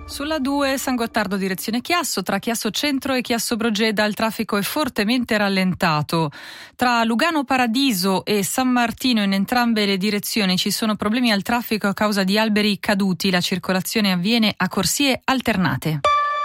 Sulla 2 San Gottardo direzione Chiasso, tra Chiasso Centro e Chiasso Brogeda il traffico è fortemente rallentato. Tra Lugano Paradiso e San Martino in entrambe le direzioni ci sono problemi al traffico a causa di alberi caduti. La circolazione avviene a corsie alternate.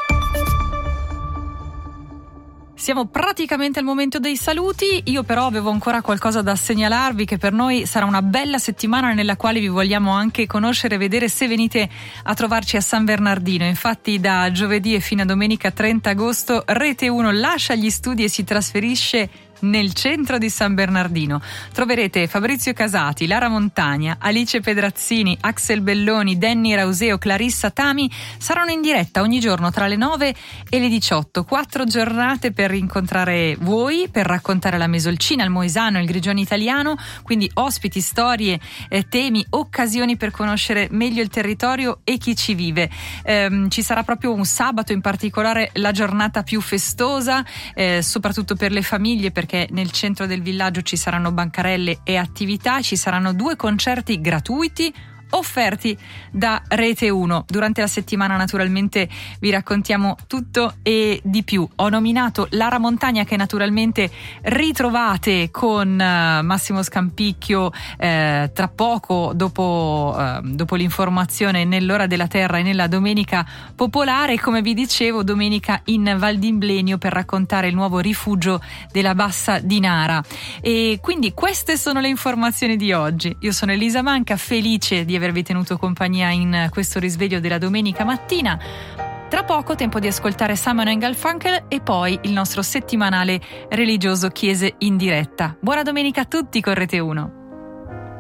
Siamo praticamente al momento dei saluti, io però avevo ancora qualcosa da segnalarvi, che per noi sarà una bella settimana nella quale vi vogliamo anche conoscere e vedere se venite a trovarci a San Bernardino. Infatti da giovedì e fino a domenica 30 agosto Rete 1 lascia gli studi e si trasferisce nel centro di San Bernardino. Troverete Fabrizio Casati, Lara Montagna, Alice Pedrazzini, Axel Belloni, Danny Rauseo, Clarissa Tami saranno in diretta ogni giorno tra le 9 e le 18. 4 giornate per incontrare voi, per raccontare la Mesolcina, il Moesano, il Grigione italiano, quindi ospiti, storie, temi, occasioni per conoscere meglio il territorio e chi ci vive. Ci sarà proprio un sabato in particolare la giornata più festosa, soprattutto per le famiglie, perché nel centro del villaggio ci saranno bancarelle e attività, ci saranno 2 concerti gratuiti offerti da Rete 1. Durante la settimana naturalmente vi raccontiamo tutto e di più. Ho nominato Lara Montagna, che naturalmente ritrovate con Massimo Scampicchio tra poco dopo l'informazione nell'Ora della Terra e nella Domenica Popolare. Come vi dicevo, domenica in Val d'Imblenio per raccontare il nuovo rifugio della Bassa di Nara. E quindi queste sono le informazioni di oggi. Io sono Elisa Manca, felice di avervi tenuto compagnia in questo risveglio della domenica mattina. Tra poco tempo di ascoltare Simon & Garfunkel e poi il nostro settimanale religioso Chiese in diretta. Buona domenica a tutti con Rete 1.